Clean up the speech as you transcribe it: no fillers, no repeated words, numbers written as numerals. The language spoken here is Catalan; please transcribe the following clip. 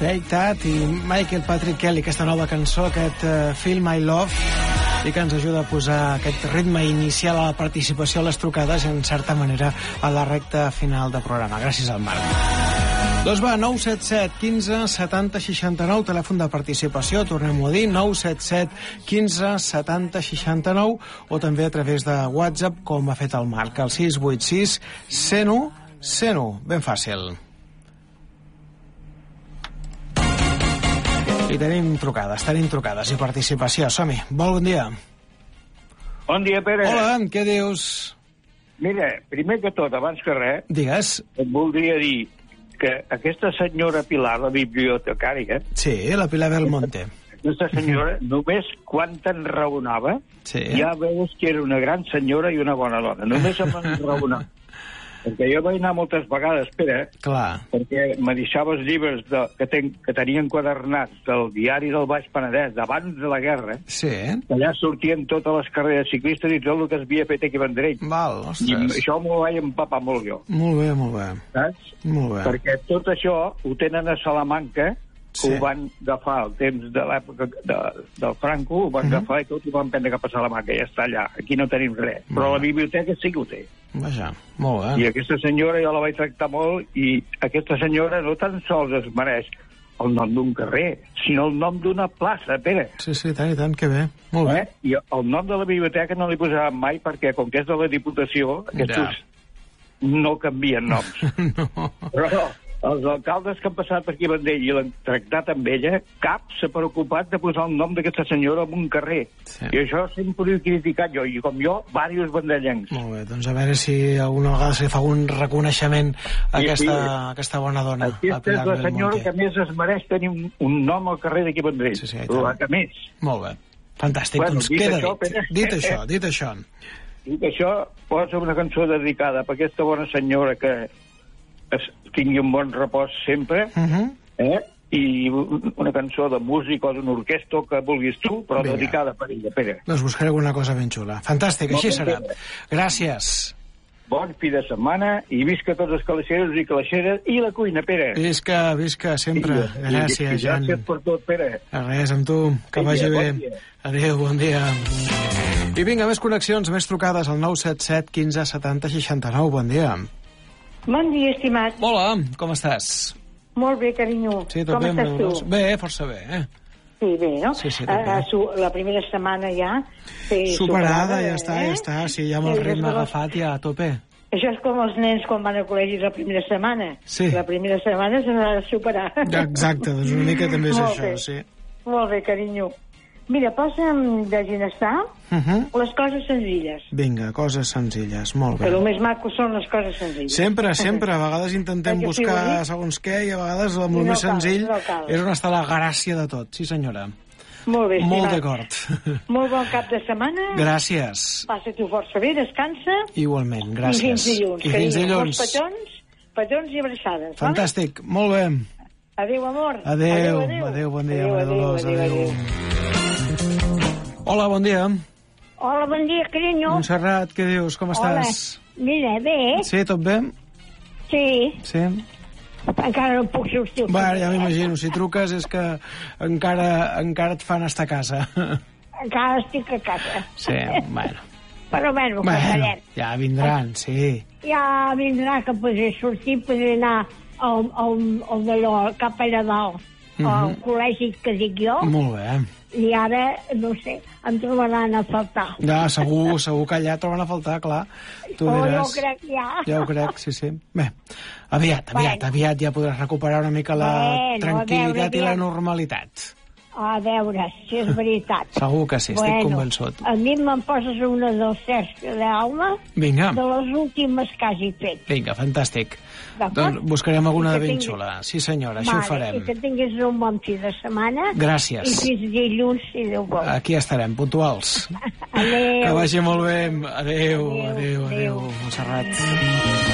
Take That i Michael Patrick Kelly, aquesta nova cançó, aquest Feel My Love, i que ens ajuda a posar aquest ritme inicial a la participació a les trucades i, en certa manera, a la recta final de programa. Gràcies al Marc. Doncs va, 977 15 70 69, telèfon de participació, tornem-ho a dir, 977 15 70 69, o també a través de WhatsApp, com ha fet el Marc, el 686 101 101, ben fàcil. I tenim trucades i participació. Som-hi. Bon dia. Bon dia, Pere. Hola, què dius? Mira, primer que tot, abans que res, Digues. et voldria dir que aquesta senyora Pilar, la bibliotecària... Sí, la Pilar Belmonte. Aquesta senyora, només quan t'enraonava, sí, ja veus que era una gran senyora i una bona dona. Només em enraonava. Perquè jo vaig anar moltes vegades, Pere, clar, perquè me deixava els llibres que tenien quadernats del diari del Baix Penedès d'abans de la guerra. Sí. Allà sortien totes les carreres ciclistes i tot el que es havia fet aquí a Vendrell. Val, ostres. I això m'ho vaig empapar molt jo. Molt bé, molt bé. Saps? Molt bé. Perquè tot això ho tenen a Salamanca, que sí, ho van agafar al temps de l'època del Franco, ho van agafar i tot ho van prendre cap a Salamanca, ja està allà. Aquí no tenim res. Però la biblioteca sí que ho té. Vaja, molt bé. I aquesta senyora jo la vaig tractar molt, i aquesta senyora no tan sols es mereix el nom d'un carrer, sinó el nom d'una plaça, Pere. Sí, sí, tant i tant, que bé. Molt bé. I el nom de la biblioteca no li posàvem mai, perquè com que és de la Diputació, aquests no canvien noms. No. Però els alcaldes que han passat per aquí a Vendrell i l'han tractat amb ella, cap s'ha preocupat de posar el nom d'aquesta senyora en un carrer. Sí. I això sempre ho he criticat jo, i com jo, diversos vendellencs. Molt bé, doncs a veure si alguna vegada se li fa un reconeixement a aquesta bona dona. Aquesta és la senyora que més es mereix tenir un nom al carrer d'aquí a Vendrell. Sí, sí, la que més. Molt bé. Fantàstic, Bueno, doncs dit queda això, dit. Dit això. Dit això, posa una cançó dedicada per aquesta bona senyora que tingui un bon repòs sempre, i una cançó de música o d'una orquestra que vulguis tu, però vinga, dedicada per ella, Pere. Doncs buscaré alguna cosa ben xula. Fantàstic, així serà. Gràcies. Bon fi de setmana i visca tots els calaixeros i calaixeres i la cuina, Pere. Visca sempre. Gràcies, Jan. Gràcies per tot, Pere. Res, amb tu. Que vagi bé. Adéu, bon dia. I vinga, més connexions, més trucades al 977 15 70 69. Bon dia. Bon dia, estimat. Hola, com estàs? Molt bé, carinyo. Sí, tot com bé, estàs tu? Bé, força bé, Sí, bé, no? Sí, tot bé. La primera setmana ja... Superada, ja està. Sí, ja amb el ritme agafat, ja a tope. Això és com els nens quan van a col·legi la primera setmana. Sí. La primera setmana se n'ha de superar. Exacte, doncs una mica també és això, sí. Molt bé, carinyo. Mira, posa'm de ginestar les coses senzilles. Vinga, coses senzilles, molt bé. Que el més maco són les coses senzilles. Sempre, a vegades intentem buscar segons què, i a vegades el més senzill és on està la gràcia de tot. Sí, senyora. Molt bé, molt d'acord. Molt bon cap de setmana. Gràcies. Passa-t'ho força bé, descansa. Igualment, gràcies. I fins dilluns. I fins dilluns. Petons i abraçades. Fantàstic, molt bé. Adéu, amor. Adéu, bon dia, Maria Dolors. Adéu. Hola, bon dia. Hola, bon dia, carinyo. Montserrat, què dius? Com estàs? Hola. Mira, bé. Sí, tot bé? Sí. Sí. Encara no puc sortir. Va, ja m'imagino. Si truques és que encara et fan estar a casa. Encara estic a casa. Sí, bueno. Però bueno, ja vindran, sí. Ja vindrà que podré sortir, podré anar al d'allò, cap allà dalt, al col·legi que dic jo. Molt bé. I ara, no sé, em trobaran a faltar. Ja, segur que allà troben a faltar, clar. Tu diràs. Jo crec ja. Ja ho crec, sí. Bé, aviat ja podràs recuperar una mica la tranquil·litat i la normalitat. A veure, si és veritat. Segur que sí, estic convençut. A mi me'n poses una del Sergio d'Alma, de les últimes que hagi fet. Vinga, fantàstic. Doncs buscarem alguna de ben xula. Sí, senyora, així ho farem. I que tinguis un bon fi de setmana. Gràcies. I fins dilluns, si Déu vol. Aquí estarem, puntuals. Adéu. Que vagi molt bé. Adéu, Montserrat.